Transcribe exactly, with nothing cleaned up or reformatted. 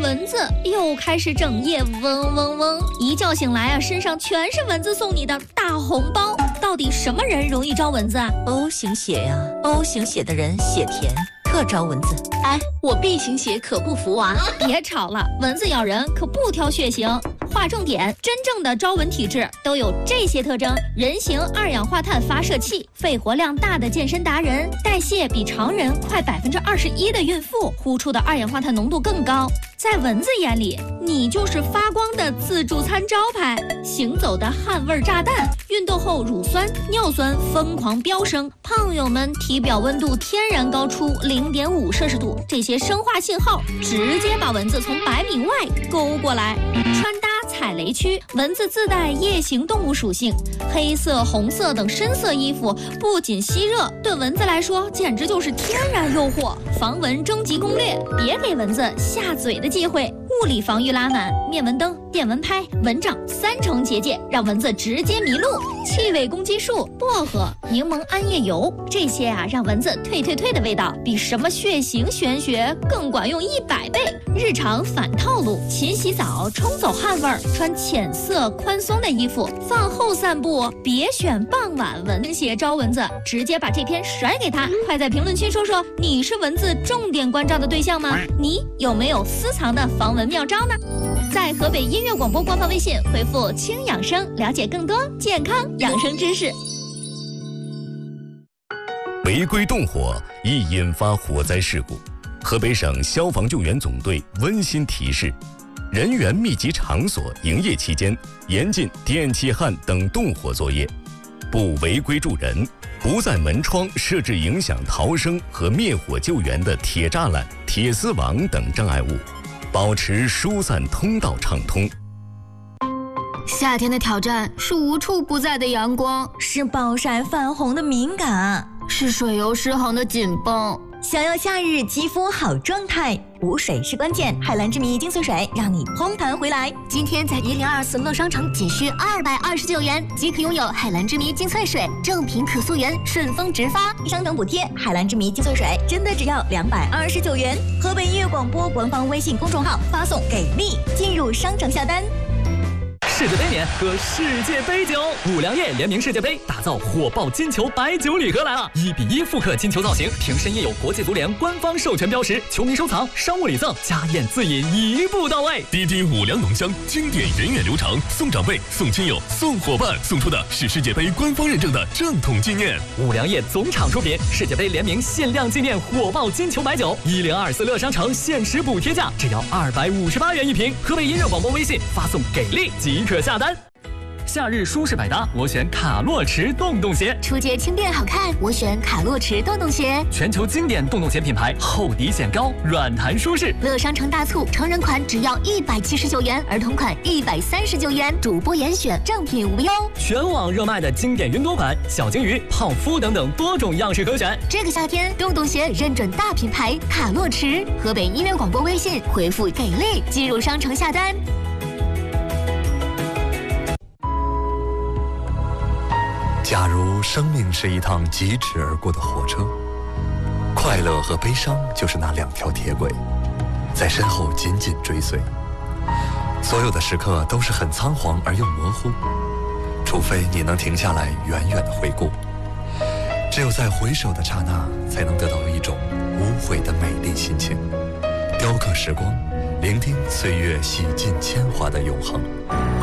蚊子又开始整夜嗡嗡嗡，一觉醒来啊，身上全是蚊子送你的大红包。到底什么人容易招蚊子啊 ？O 型血呀 ，O 型血的人血甜，特招蚊子。 哎，我 B 型血可不服啊！ 别吵了，蚊子咬人可不挑血型。划重点，真正的招蚊体质都有这些特征：人形二氧化碳发射器，肺活量大的健身达人，代谢比常人快百分之二十一的孕妇，呼出的二氧化碳浓度更高。在蚊子眼里，你就是发光的自助餐招牌，行走的汗味炸弹，运动后乳酸、尿酸疯狂飙升，胖友们体表温度天然高出零点五摄氏度，这些生化信号直接把蚊子从百米外勾过来。穿搭踩雷区，蚊子自带夜行动物属性，黑色、红色等深色衣服不仅吸热，对蚊子来说简直就是天然诱惑。防蚊终极攻略，别给蚊子下嘴的机会。物理防御拉满，灭蚊灯、电蚊拍、蚊帐三重结界，让蚊子直接迷路。气味攻击术，薄荷、柠檬桉叶油，这些啊让蚊子退退退的味道，比什么血型玄学更管用一百倍。日常反套路，勤洗澡，冲走汗味儿，穿浅色宽松的衣服，饭后散步，别选傍晚蚊血招蚊子，直接把这篇甩给他。快在评论区说说，你是蚊子重点关照的对象吗？你有没有私藏的防蚊妙招呢？在河北音乐广播官方微信回复轻养生，了解更多健康养生知识。 违规动火易引发火灾事故，河北省消防救援总队温馨提示：人员密集场所营业期间，严禁电气焊等动火作业，不违规助人，不在门窗设置影响逃生和灭火救援的铁栅栏、铁丝网等障碍物，保持疏散通道畅通。 夏天的挑战是无处不在的阳光， 是暴晒泛红的敏感， 是水油失衡的紧绷。 想要夏日肌肤好状态，补水是关键。海蓝之谜精粹水让你嘭弹回来。 今天在一零二四乐商城仅需二百二十九元即可拥有海蓝之谜精粹水，正品可溯源，顺丰直发， 商城补贴。海蓝之谜精粹水真的只要两百二十九元。河北音乐广播官方微信公众号发送给力，进入商城下单。 世界杯年喝世界杯酒，五粮液联名世界杯，打造火爆金球白酒礼盒来了！一比一复刻金球造型，瓶身印有国际足联官方授权标识，球迷收藏、商务礼赠、家宴自饮一步到位。 滴滴五粮浓香，经典源远流长，送长辈、送亲友、送伙伴，送出的是世界杯官方认证的正统纪念。 五粮液总厂出品，世界杯联名限量纪念火爆金球白酒，一零二四乐商城限时补贴价只要二百五十八元一瓶。河北音乐广播微信发送给力即可下单。夏日舒适百搭，我选卡洛驰洞洞鞋。 出街轻便好看，我选卡洛驰洞洞鞋。 全球经典洞洞鞋品牌，厚底显高，软弹舒适。 乐商城大促，成人款只要一百七十九元，儿童款一百三十九元，主播严选，正品无忧。 全网热卖的经典云朵款、小金鱼、泡芙等等多种样式可选。 这个夏天，洞洞鞋认准大品牌卡洛驰。河北音乐广播微信回复给力，进入商城下单。 假如生命是一趟疾驰而过的火车，快乐和悲伤就是那两条铁轨，在身后紧紧追随。所有的时刻都是很仓皇而又模糊，除非你能停下来远远的回顾。只有在回首的刹那，才能得到一种无悔的美丽心情，雕刻时光，聆听岁月洗尽铅华的永恒。